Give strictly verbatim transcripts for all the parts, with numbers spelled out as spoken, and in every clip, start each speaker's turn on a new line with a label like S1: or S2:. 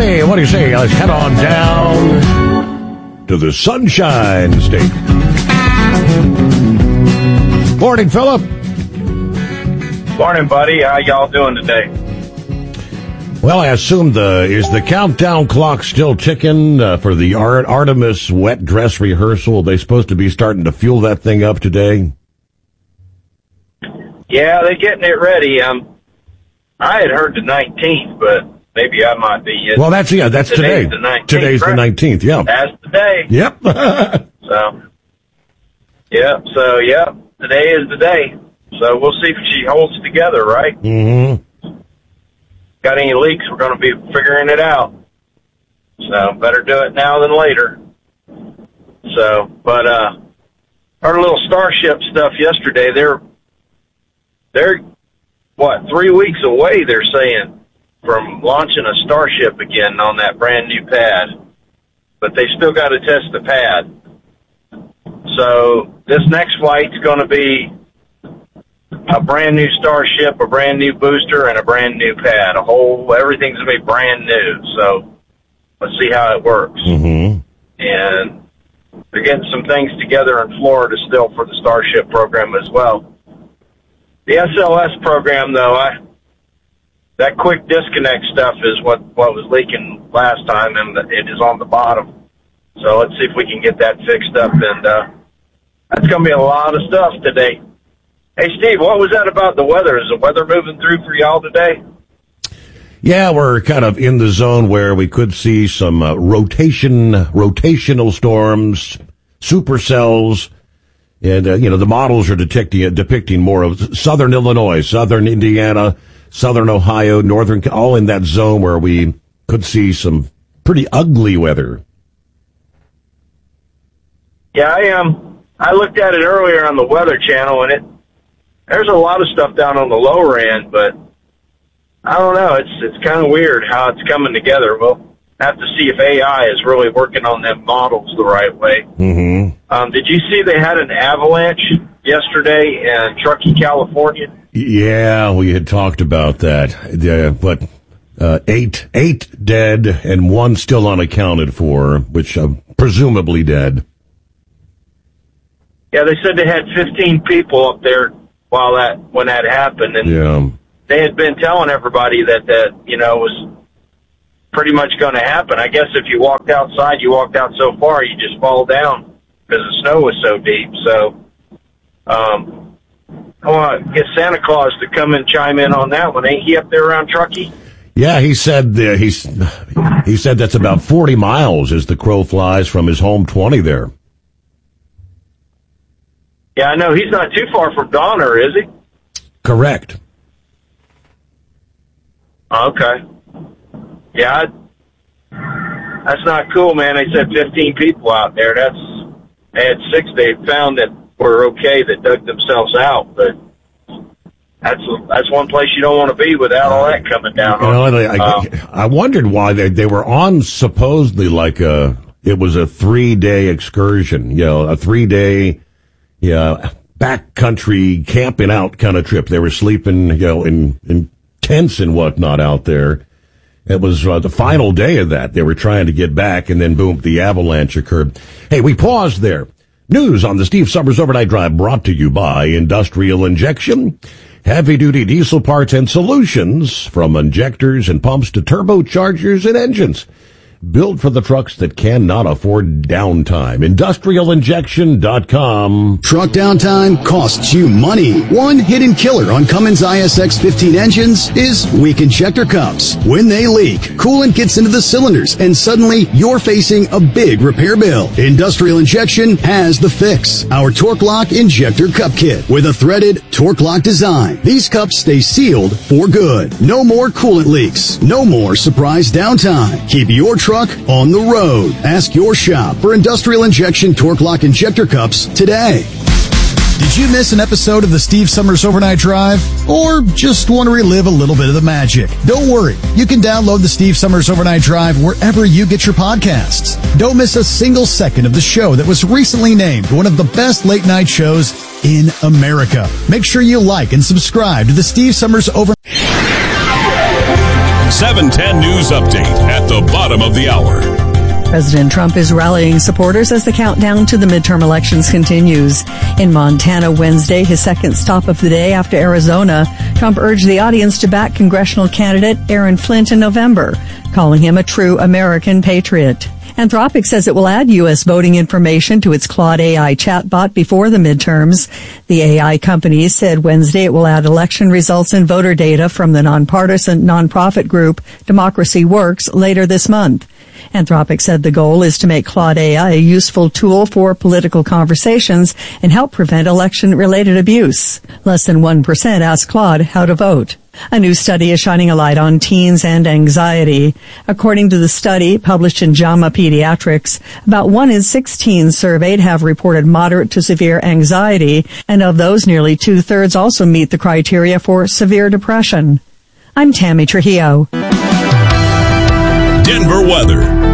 S1: Hey, what do you say? Let's head on down to the Sunshine State. Morning, Philip.
S2: Morning, buddy. How y'all doing today?
S1: Well, I assume the is the countdown clock still ticking uh, for the Ar- Artemis wet dress rehearsal? Are they supposed to be starting to fuel that thing up today?
S2: Yeah, they're getting it ready. Um, I had heard the nineteenth, but maybe I might be.
S1: Well, that's yeah, that's
S2: Today's
S1: today.
S2: the nineteenth,
S1: Today's
S2: right?
S1: the nineteenth. Yeah,
S2: That's today.
S1: Yep.
S2: So, yeah. So, yeah. Today is the day. So we'll see if she holds together, right?
S1: Mm-hmm.
S2: Got any leaks? We're going to be figuring it out. So better do it now than later. So, but uh, our little Starship stuff yesterday. They're they're what three weeks away? They're saying from launching a Starship again on that brand new pad, but they still got to test the pad. So this next flight's going to be a brand new Starship, a brand new booster, and a brand new pad. A whole, everything's going to be brand new. So let's see how it works.
S1: Mm-hmm.
S2: And they're getting some things together in Florida still for the Starship program as well. The S L S program, though, I, that quick disconnect stuff is what, what was leaking last time, and it is on the bottom. So let's see if we can get that fixed up, and uh, that's going to be a lot of stuff today. Hey, Steve, what was that about the weather? Is the weather moving through for y'all today?
S1: Yeah, we're kind of in the zone where we could see some uh, rotation, rotational storms, supercells, and, uh, you know, the models are depicting, uh, depicting more of southern Illinois, southern Indiana, southern Ohio, northern, all in that zone where we could see some pretty ugly weather.
S2: Yeah, I um, I looked at it earlier on the Weather Channel, and it there's a lot of stuff down on the lower end, but I don't know. It's it's kind of weird how it's coming together. We'll have to see if A I is really working on them models the right way.
S1: Mm-hmm.
S2: Um, did you see they had an avalanche yesterday in Truckee, California?
S1: Yeah, we had talked about that. Yeah, but uh, eight eight dead and one still unaccounted for, which uh, presumably dead.
S2: Yeah, they said they had fifteen people up there while that when that happened, and
S1: Yeah.
S2: they had been telling everybody that that you know was pretty much going to happen. I guess if you walked outside, you walked out so far, you just fall down because the snow was so deep. So, um, I want to get Santa Claus to come and chime in on that one. Ain't he up there around Truckee?
S1: Yeah, he said uh, he's he said that's about forty miles as the crow flies from his home twenty there.
S2: Yeah, I know. He's not too far from Donner, is he?
S1: Correct.
S2: Okay. Yeah, I, that's not cool, man. They said fifteen people out there. That's they had six they found that were okay that dug themselves out, but that's that's one place you don't want to be without all that coming down.
S1: You
S2: on
S1: know,
S2: you.
S1: I,
S2: Um,
S1: I wondered why they they were on supposedly like a it was a three day excursion, you know, a three day yeah backcountry camping out kind of trip. They were sleeping, you know, in in tents and whatnot out there. It was uh, the final day of that. They were trying to get back, and then boom, the avalanche occurred. Hey, we paused there. News on the Steve Summers Overnight Drive brought to you by Industrial Injection. Heavy-duty diesel parts and solutions, from injectors and pumps to turbochargers and engines. Built for the trucks that cannot afford downtime. industrial injection dot com.
S3: Truck downtime costs you money. One hidden killer on Cummins I S X fifteen engines is weak injector cups. When they leak, coolant gets into the cylinders, and suddenly you're facing a big repair bill. Industrial Injection has the fix. Our Torque Lock Injector Cup Kit with a threaded Torque Lock design. These cups stay sealed for good. No more coolant leaks. No more surprise downtime. Keep your truck on the road. Ask your shop for Industrial Injection Torque Lock Injector Cups today. Did you miss an episode of the Steve Summers Overnight Drive? Or just want to relive a little bit of the magic? Don't worry. You can download the Steve Summers Overnight Drive wherever you get your podcasts. Don't miss a single second of the show that was recently named one of the best late night shows in America. Make sure you like and subscribe to the Steve Summers Overnight
S4: seven ten News Update at the bottom of the hour.
S5: President Trump is rallying supporters as the countdown to the midterm elections continues. In Montana Wednesday, his second stop of the day after Arizona, Trump urged the audience to back congressional candidate Aaron Flint in November, calling him a true American patriot. Anthropic says it will add U S voting information to its Claude A I chatbot before the midterms. The A I company said Wednesday it will add election results and voter data from the nonpartisan nonprofit group Democracy Works later this month. Anthropic said the goal is to make Claude A I a useful tool for political conversations and help prevent election-related abuse. Less than one percent asked Claude how to vote. A new study is shining a light on teens and anxiety. According to the study published in JAMA Pediatrics, about one in six teens surveyed have reported moderate to severe anxiety, and of those, nearly two-thirds also meet the criteria for severe depression. I'm Tammy Trujillo.
S4: Denver weather.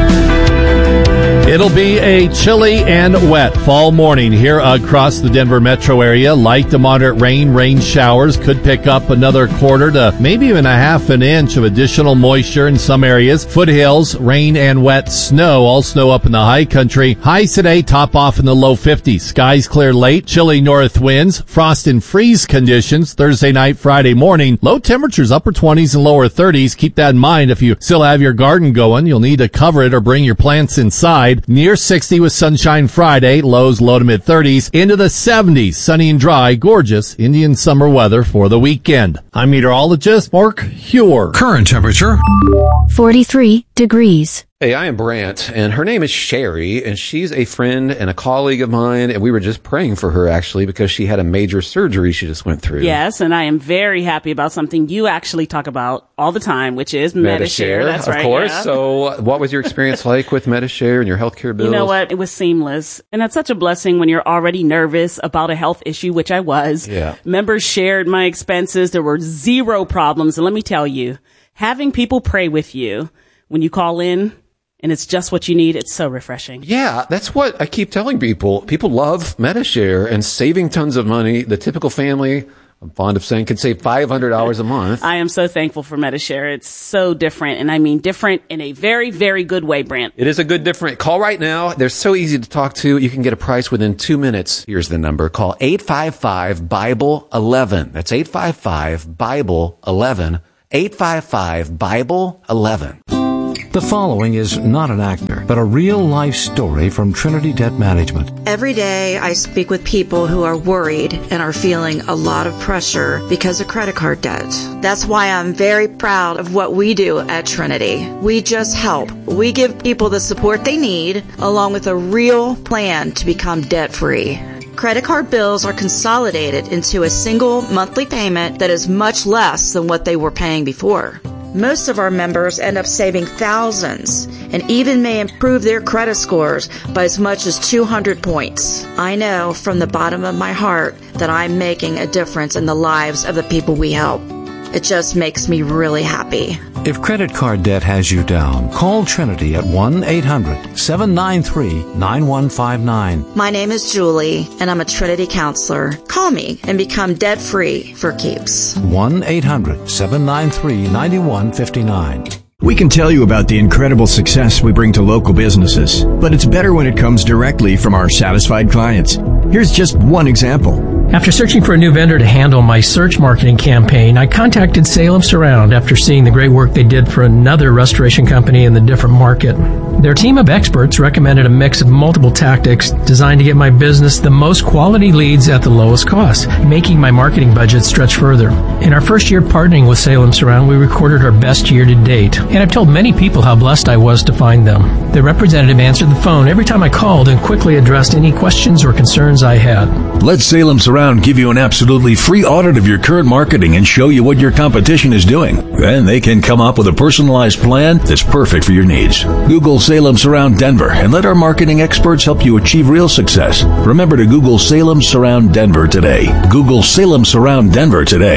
S6: It'll be a chilly and wet fall morning here across the Denver metro area. Light to moderate rain, rain showers could pick up another quarter to maybe even a half an inch of additional moisture in some areas. Foothills, rain and wet snow, all snow up in the high country. Highs today top off in the low fifties. Skies clear late, chilly north winds, frost and freeze conditions Thursday night, Friday morning. Low temperatures upper twenties and lower thirties. Keep that in mind if you still have your garden going. You'll need to cover it or bring your plants inside. Near sixty with sunshine Friday, lows low to mid thirties, into the seventies, sunny and dry, gorgeous Indian summer weather for the weekend. I'm meteorologist Mark Huer.
S7: Current temperature
S8: forty-three degrees.
S9: Hey, I am Brant, and her name is Sherry, and she's a friend and a colleague of mine, and we were just praying for her, actually, because she had a major surgery she just went through.
S10: Yes, and I am very happy about something you actually talk about all the time, which is Medi-Share.
S9: Medi-Share,
S10: That's
S9: of
S10: right,
S9: course.
S10: yeah.
S9: So what was your experience like with Medi-Share and your healthcare bills?
S10: You know what? It was seamless. And that's such a blessing when you're already nervous about a health issue, which I was.
S9: Yeah.
S10: Members shared my expenses. There were zero problems. And let me tell you, having people pray with you when you call in, and it's just what you need, it's so refreshing.
S9: Yeah, that's what I keep telling people. People love Medi-Share and saving tons of money. The typical family, I'm fond of saying, can save five hundred dollars a month.
S10: I am so thankful for Medi-Share. It's so different, and I mean different in a very, very good way, Brant.
S9: It is a good different. Call right now. They're so easy to talk to. You can get a price within two minutes. Here's the number. Call eight five five, Bible eleven. That's eight five five, Bible eleven. eight five five, Bible eleven.
S7: The following is not an actor, but a real-life story from Trinity Debt Management.
S11: Every day I speak with people who are worried and are feeling a lot of pressure because of credit card debt. That's why I'm very proud of what we do at Trinity. We just help. We give people the support they need, along with a real plan to become debt-free. Credit card bills are consolidated into a single monthly payment that is much less than what they were paying before. Most of our members end up saving thousands and even may improve their credit scores by as much as two hundred points. I know from the bottom of my heart that I'm making a difference in the lives of the people we help. It just makes me really happy.
S7: If credit card debt has you down, call Trinity at one eight hundred, seven nine three, nine one five nine.
S11: My name is Julie, and I'm a Trinity counselor. Call me and become debt-free for keeps.
S7: one eight hundred, seven nine three, nine one five nine.
S12: We can tell you about the incredible success we bring to local businesses, but it's better when it comes directly from our satisfied clients. Here's just one example.
S13: After searching for a new vendor to handle my search marketing campaign, I contacted Salem Surround after seeing the great work they did for another restoration company in the different market. Their team of experts recommended a mix of multiple tactics designed to get my business the most quality leads at the lowest cost, making my marketing budget stretch further. In our first year partnering with Salem Surround, we recorded our best year to date, and I've told many people how blessed I was to find them. The representative answered the phone every time I called and quickly addressed any questions or concerns I had.
S14: Let Salem Surround give you an absolutely free audit of your current marketing and show you what your competition is doing. Then they can come up with a personalized plan that's perfect for your needs. Google Salem Surround Denver and let our marketing experts help you achieve real success. Remember to Google Salem Surround Denver today. Google Salem Surround Denver today.
S13: Hey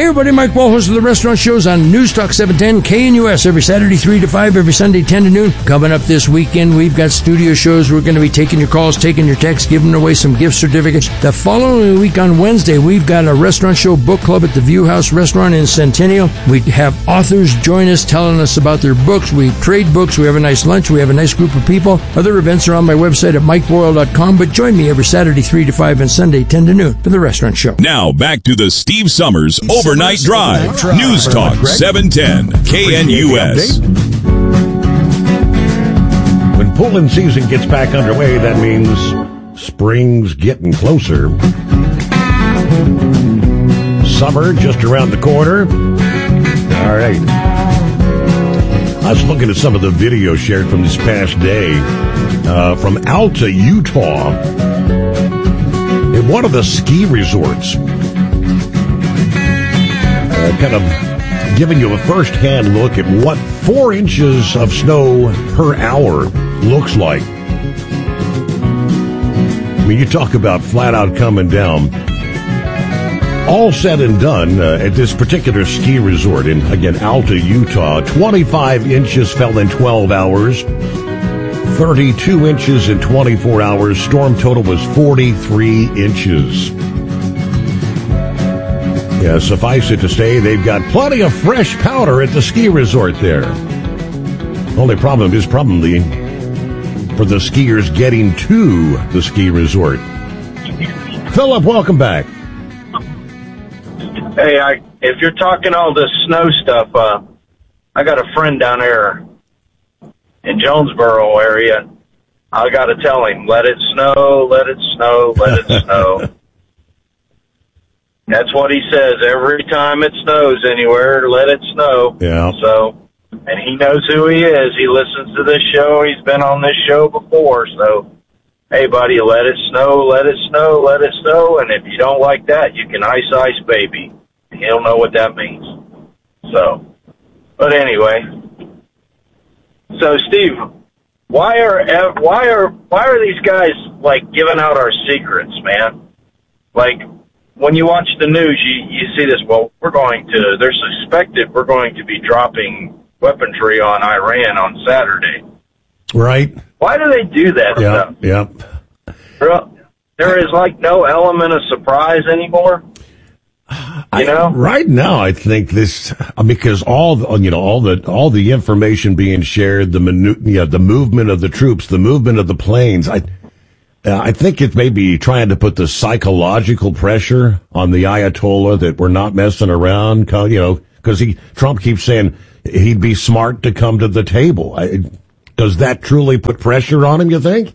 S15: Hey everybody, Mike Wall, host of the Restaurant Shows on News Talk seven ten K N U S every Saturday three to five, every Sunday ten to noon. Coming up this weekend, we've got studio shows. We're going to be taking your calls, taking your texts, giving away some gift certificates. The following week on Wednesday, we've got a Restaurant Show book club at the View House Restaurant in Centennial. We have authors join us, telling us about their books. We trade books. We have a nice lunch. We have a nice group of people. Other events are on my website at mike boyle dot com, but join me every Saturday three to five and Sunday ten to noon for the Restaurant Show.
S4: Now, back to the Steve Summers Overnight Drive. News Talk seven ten K N U S.
S1: When pulling season gets back underway, that means spring's getting closer. Summer just around the corner. All right. I was looking at some of the video shared from this past day uh, from Alta, Utah, at one of the ski resorts. Uh, kind of giving you a first-hand look at what four inches of snow per hour looks like. I mean, you talk about flat-out coming down. All said and done, uh, at this particular ski resort in, again, Alta, Utah, twenty-five inches fell in twelve hours, thirty-two inches in twenty-four hours. Storm total was forty-three inches. Yeah, suffice it to say, they've got plenty of fresh powder at the ski resort there. Only problem is probably for the skiers getting to the ski resort. Philip, welcome back.
S2: Hey, I, if you're talking all this snow stuff, uh, I got a friend down there in Jonesboro area. I got to tell him, let it snow, let it snow, let it snow. That's what he says every time it snows anywhere, let it snow.
S1: Yeah.
S2: So, and he knows who he is. He listens to this show. He's been on this show before. So, hey, buddy, let it snow, let it snow, let it snow. And if you don't like that, you can ice, ice, baby. He'll know what that means. So, but anyway. So, Steve, why are, why are, why are these guys, like, giving out our secrets, man? Like, when you watch the news, you, you see this, well, we're going to, they're suspected we're going to be dropping weaponry on Iran on Saturday.
S1: Right.
S2: Why do they do that
S1: Yep,
S2: stuff?
S1: yep.
S2: There, there is, like, no element of surprise anymore. You know?
S1: I, right now, I think this, because all the, you know, all the, all the information being shared, the manu- yeah, the movement of the troops, the movement of the planes, I, Uh, I think it may be trying to put the psychological pressure on the Ayatollah that we're not messing around, you know, because he Trump keeps saying he'd be smart to come to the table. I, does that truly put pressure on him, you think?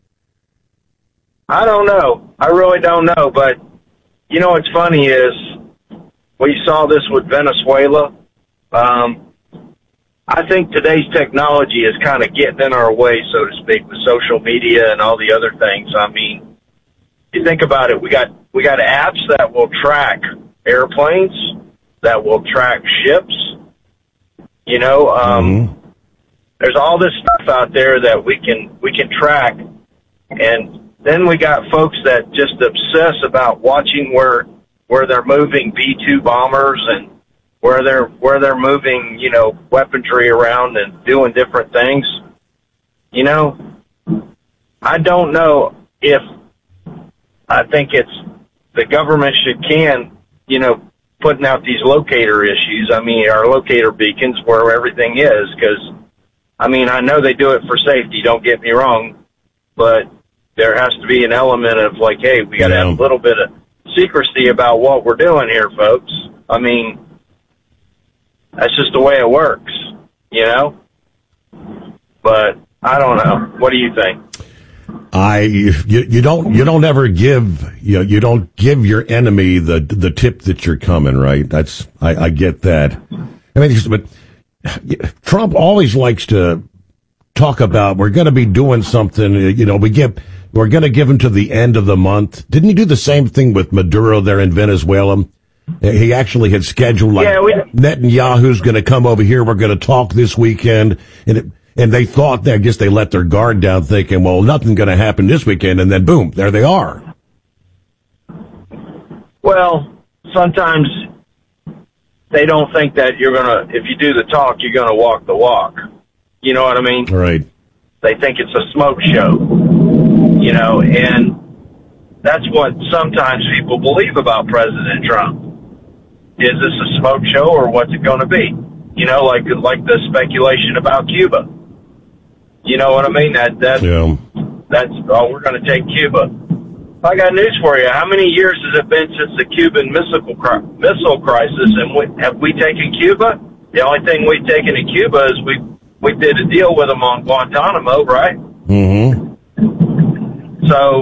S2: I don't know. I really don't know. But, you know, what's funny is we saw this with Venezuela. Um, I think today's technology is kind of getting in our way, so to speak, with social media and all the other things. I mean, you think about it, we got we got apps that will track airplanes, that will track ships. You know, um, mm-hmm. There's all this stuff out there that we can we can track, and then we got folks that just obsess about watching where where they're moving B two bombers and where they're where they're moving, you know, weaponry around and doing different things. You know, I don't know if I think it's the government should can, you know, putting out these locator issues. I mean, our locator beacons where everything is, because I mean, I know they do it for safety. Don't get me wrong, but there has to be an element of like, hey, we got to have a little bit of secrecy about what we're doing here, folks. I mean. That's just the way it works, you know? But I don't know. What do you think?
S1: I you, you don't you don't ever give you know, you don't give your enemy the the tip that you're coming, right? That's I, I get that. I mean, but Trump always likes to talk about we're going to be doing something. You know, we give we're going to give him to the end of the month. Didn't he do the same thing with Maduro there in Venezuela? He actually had scheduled, like, yeah, we, Netanyahu's going to come over here. We're going to talk this weekend. And it, and they thought, I guess they let their guard down thinking, well, nothing's going to happen this weekend. And then, boom, there they are.
S2: Well, sometimes they don't think that you're going to, if you do the talk, you're going to walk the walk. You know what I mean?
S1: Right.
S2: They think it's a smoke show, you know, and that's what sometimes people believe about President Trump. Is this a smoke show or what's it going to be? You know, like like the speculation about Cuba. You know what I mean? That that
S1: yeah.
S2: that's oh, we're going to take Cuba. I got news for you. How many years has it been since the Cuban missile missile crisis? And we, have we taken Cuba? The only thing we've taken in Cuba is we we did a deal with them on Guantanamo, right?
S1: Mm-hmm.
S2: So,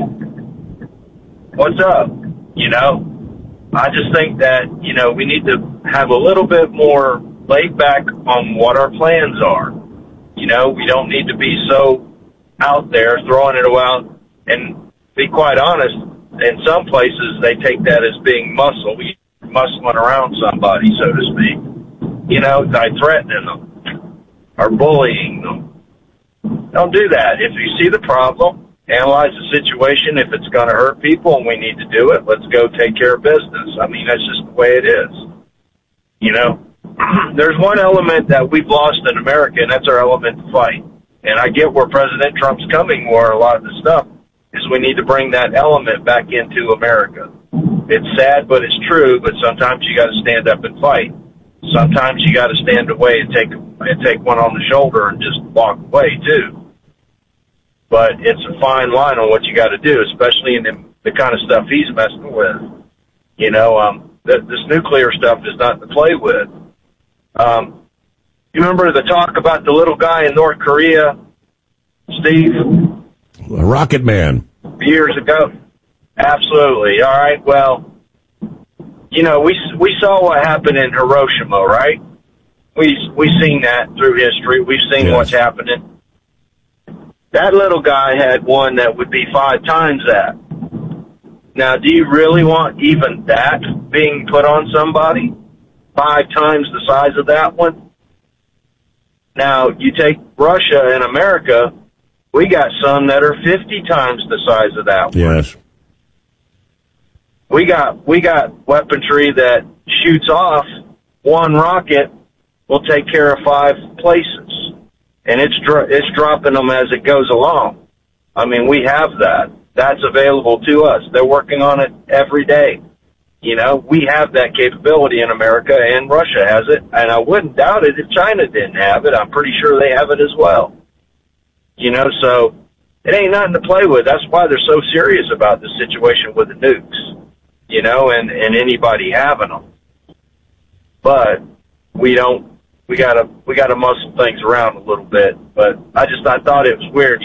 S2: what's up? You know, I just think that, you know, we need to have a little bit more laid back on what our plans are. You know, we don't need to be so out there throwing it out. And be quite honest, in some places they take that as being muscle. We muscling around somebody, so to speak. You know, by threatening them or bullying them. Don't do that. If you see the problem, analyze the situation. If it's going to hurt people and we need to do it, let's go take care of business. I mean, that's just the way it is. You know, there's one element that we've lost in America, and that's our element to fight. And I get where President Trump's coming, where a lot of the stuff is we need to bring that element back into America. It's sad, but it's true, but sometimes you got to stand up and fight. Sometimes you got to stand away and take and take one on the shoulder and just walk away, too. But it's a fine line on what you got to do, especially in the, the kind of stuff he's messing with. You know, um, the, this nuclear stuff is not to play with. Um, you remember the talk about the little guy in North Korea, Steve?
S1: A rocket man.
S2: Years ago. Absolutely. All right. Well, you know, we we saw what happened in Hiroshima, right? We we seen that through history. We've seen yes. what's happening. That little guy had one that would be five times that. Now, do you really want even that being put on somebody? Five times the size of that one? Now, you take Russia and America, we got some that are fifty times the size of that one.
S1: Yes.
S2: We got we got weaponry that shoots off one rocket will take care of five places, and it's dro- it's dropping them as it goes along. I mean, we have that. That's available to us. They're working on it every day. You know, we have that capability in America, and Russia has it, and I wouldn't doubt it if China didn't have it. I'm pretty sure they have it as well. You know, so it ain't nothing to play with. That's why they're so serious about the situation with the nukes. You know, and, and anybody having them. But we don't, we gotta, we gotta muscle things around a little bit. But I just, I thought it was weird.